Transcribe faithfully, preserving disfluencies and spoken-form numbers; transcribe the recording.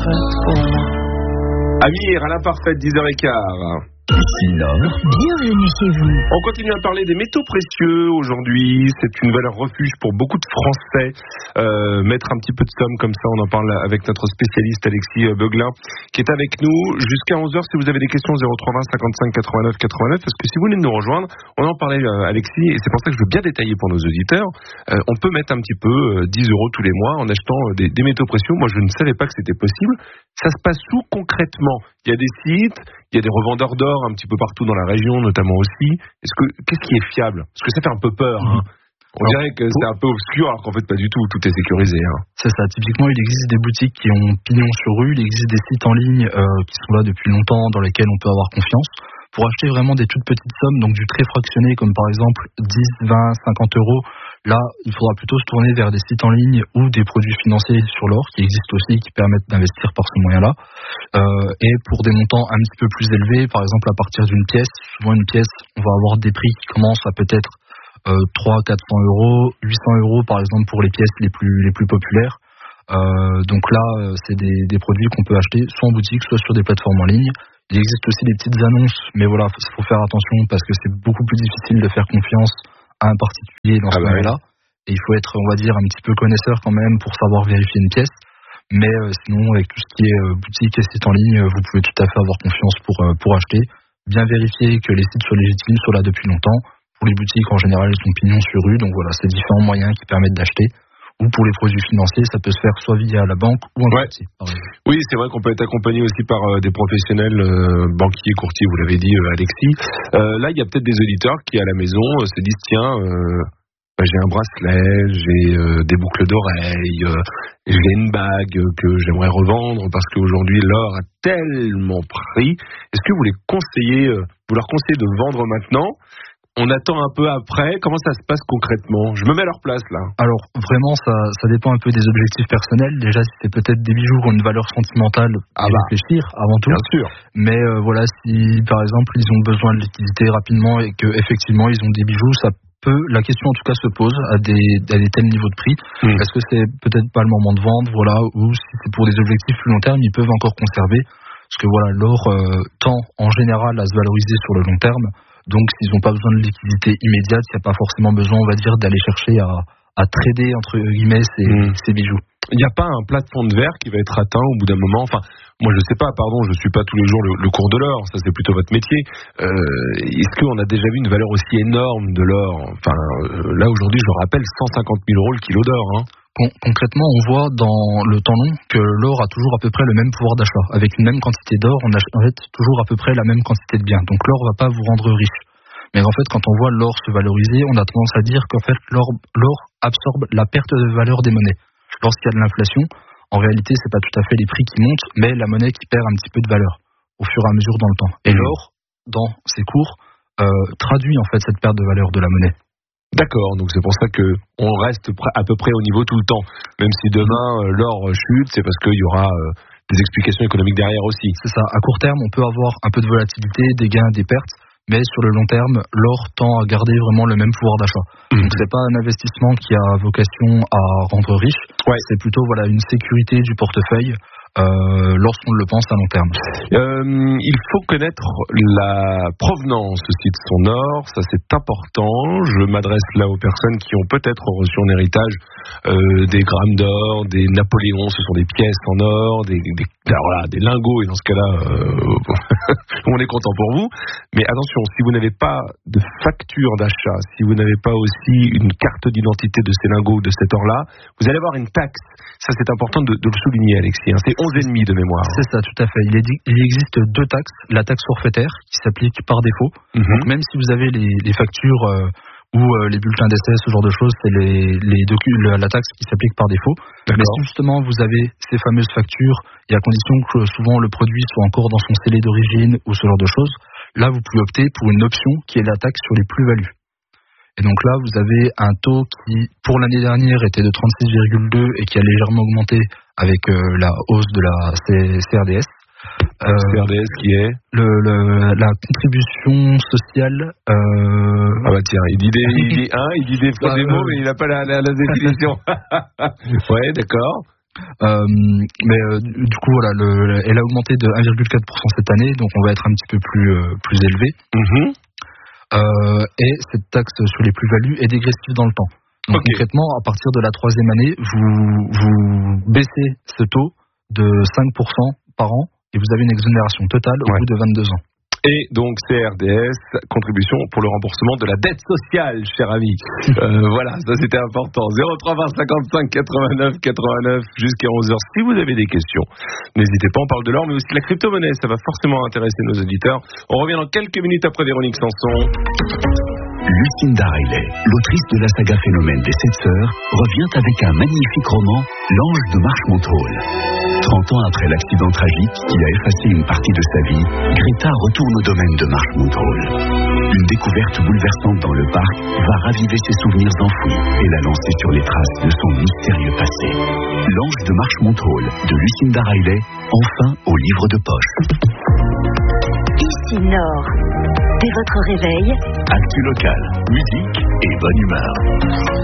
parfaite pour moi. Amir, à l'imparfaite, dix heures quinze. Ici Nord. Bienvenue chez vous. On continue à parler des métaux précieux aujourd'hui. C'est une valeur refuge pour beaucoup de Français. Euh, mettre un petit peu de somme comme ça, on en parle avec notre spécialiste Alexis Beuglin qui est avec nous jusqu'à onze heures. Si vous avez des questions, zéro trois vingt cinquante-cinq quatre-vingt-neuf quatre-vingt-neuf. Parce que si vous venez de nous rejoindre, on en parlait euh, Alexis, et c'est pour ça que je veux bien détailler pour nos auditeurs. Euh, on peut mettre un petit peu euh, dix euros tous les mois en achetant euh, des, des métaux précieux. Moi, je ne savais pas que c'était possible. Ça se passe où concrètement? Il y a des sites, il y a des revendeurs d'or un petit peu partout dans la région, notamment aussi. Est-ce que qu'est-ce qui est fiable? Parce que ça fait un peu peur. Hein. On alors, dirait que c'est un peu obscur, alors qu'en fait pas du tout. Tout est sécurisé. Hein. C'est ça. Typiquement, il existe des boutiques qui ont pignon sur rue. Il existe des sites en ligne euh, qui sont là depuis longtemps, dans lesquels on peut avoir confiance. Pour acheter vraiment des toutes petites sommes, donc du très fractionné, comme par exemple dix, vingt, cinquante euros, là, il faudra plutôt se tourner vers des sites en ligne ou des produits financiers sur l'or, qui existent aussi, qui permettent d'investir par ce moyen-là. Euh, et pour des montants un petit peu plus élevés, par exemple à partir d'une pièce, souvent une pièce, on va avoir des prix qui commencent à peut-être euh, trois cents à quatre cents euros, huit cents euros par exemple pour les pièces les plus, les plus populaires. Euh, donc là, c'est des, des produits qu'on peut acheter soit en boutique, soit sur des plateformes en ligne. Il existe aussi des petites annonces, mais voilà, il faut faire attention parce que c'est beaucoup plus difficile de faire confiance à un particulier dans ce moment-là. Et il faut être, on va dire, un petit peu connaisseur quand même pour savoir vérifier une pièce. Mais euh, sinon, avec tout ce qui est euh, boutique et site en ligne, vous pouvez tout à fait avoir confiance pour, euh, pour acheter. Bien vérifier que les sites soient légitimes, soient là depuis longtemps. Pour les boutiques, en général, ils sont pignon sur rue. Donc voilà, c'est différents moyens qui permettent d'acheter. Ou pour les produits financiers, ça peut se faire soit via la banque ou en ouais. courtier. Oui, c'est vrai qu'on peut être accompagné aussi par euh, des professionnels, euh, banquiers, courtiers, vous l'avez dit, euh, Alexis. Euh, là, il y a peut-être des auditeurs qui, à la maison, euh, se disent, tiens, euh, bah, j'ai un bracelet, j'ai euh, des boucles d'oreilles, euh, j'ai une bague que j'aimerais revendre parce qu'aujourd'hui, l'or a tellement pris. Est-ce que vous les conseillez, euh, vous leur conseillez de vendre maintenant? On attend un peu après. Comment ça se passe concrètement? Je me mets à leur place là. Alors vraiment, ça, ça dépend un peu des objectifs personnels. Déjà, si c'est peut-être des bijoux qui ont une valeur sentimentale, à ah bah. réfléchir avant tout. Bien sûr. Mais euh, voilà, si par exemple ils ont besoin de liquidité rapidement et que effectivement ils ont des bijoux, ça peut. La question en tout cas se pose à des, à des tels niveaux de prix. Mmh. Est-ce que c'est peut-être pas le moment de vendre, voilà, ou si c'est pour des objectifs plus long terme, ils peuvent encore conserver. Parce que voilà, l'or euh, tend en général à se valoriser sur le long terme. Donc, s'ils n'ont pas besoin de liquidité immédiate, il n'y a pas forcément besoin, on va dire, d'aller chercher à, à trader, entre guillemets, ces, mmh. ces bijoux. Il n'y a pas un plafond de verre qui va être atteint au bout d'un moment. Enfin, moi, je ne sais pas, pardon, je ne suis pas tous les jours le, le cours de l'or, ça c'est plutôt votre métier. Euh, est-ce qu'on a déjà vu une valeur aussi énorme de l'or? Enfin, euh, là, aujourd'hui, je rappelle, cent cinquante mille euros le kilo d'or, hein. Con- concrètement, on voit dans le temps long que l'or a toujours à peu près le même pouvoir d'achat. Avec une même quantité d'or, on achète toujours à peu près la même quantité de biens. Donc l'or ne va pas vous rendre riche. Mais en fait, quand on voit l'or se valoriser, on a tendance à dire qu'en fait, l'or, l'or absorbe la perte de valeur des monnaies. Lorsqu'il y a de l'inflation, en réalité, c'est pas tout à fait les prix qui montent, mais la monnaie qui perd un petit peu de valeur au fur et à mesure dans le temps. Et l'or, dans ses cours, euh, traduit en fait cette perte de valeur de la monnaie. D'accord, donc c'est pour ça que on reste à peu près au niveau tout le temps. Même si demain euh, l'or chute, c'est parce qu'il y aura euh, des explications économiques derrière aussi. C'est ça. À court terme, on peut avoir un peu de volatilité, des gains, des pertes, mais sur le long terme, l'or tend à garder vraiment le même pouvoir d'achat. Mmh. Donc c'est pas un investissement qui a vocation à rendre riche. Ouais. C'est plutôt voilà une sécurité du portefeuille. Euh, lorsqu'on le pense à long terme. Euh, il faut connaître la provenance aussi de son or, ça c'est important. Je m'adresse là aux personnes qui ont peut-être reçu en héritage euh, des grammes d'or, des Napoléons, ce sont des pièces en or, des, des, des, voilà, des lingots, et dans ce cas-là, euh, on est content pour vous. Mais attention, si vous n'avez pas de facture d'achat, si vous n'avez pas aussi une carte d'identité de ces lingots, de cet or-là, vous allez avoir une taxe. Ça c'est important de, de le souligner, Alexis. Hein. C'est onze virgule cinq de mémoire. C'est ça, tout à fait. Il, est dit, il existe deux taxes. La taxe forfaitaire qui s'applique par défaut. Mm-hmm. Donc même si vous avez les, les factures euh, ou euh, les bulletins d'essai, ce genre de choses, c'est les, les docu- la, la taxe qui s'applique par défaut. D'accord. Mais si justement vous avez ces fameuses factures, et à condition que souvent le produit soit encore dans son scellé d'origine ou ce genre de choses, là vous pouvez opter pour une option qui est la taxe sur les plus-values. Et donc là, vous avez un taux qui, pour l'année dernière, était de trente-six virgule deux et qui a légèrement augmenté avec euh, la hausse de la C- CRDS. Euh, C R D S qui est le, le, la contribution sociale. Euh... Ah bah tiens, il dit des, il dit, hein, il dit des fois des mots, mais il n'a pas la, la, la définition. Ouais, d'accord. Euh, mais euh, du coup voilà, le, elle a augmenté de un virgule quatre pour cent cette année, donc on va être un petit peu plus euh, plus élevé. Mmh. Euh, et cette taxe sur les plus-values est dégressive dans le temps. Donc okay. Concrètement, à partir de la troisième année, vous vous baissez ce taux de cinq pour cent par an et vous avez une exonération totale au ouais. bout de vingt-deux ans. Et donc C R D S, contribution pour le remboursement de la dette sociale, cher ami. Euh, voilà, ça c'était important. zéro trois vingt cinquante-cinq quatre-vingt-neuf quatre-vingt-neuf jusqu'à onze heures. Si vous avez des questions, n'hésitez pas, on parle de l'or, mais aussi de la crypto-monnaie. Ça va forcément intéresser nos auditeurs. On revient dans quelques minutes après Véronique Sanson. Lucinda Riley, l'autrice de la saga Phénomène des Sept Sœurs, revient avec un magnifique roman, L'Ange de Marchmont Hall. trente ans après l'accident tragique qui a effacé une partie de sa vie, Greta retourne au domaine de Marchmont Hall. Une découverte bouleversante dans le parc va raviver ses souvenirs enfouis et la lancer sur les traces de son mystérieux passé. L'Ange de Marchmont Hall de Lucinda Riley, enfin au livre de poche. Ici Nord. Dès votre réveil, actu local, musique et bonne humeur.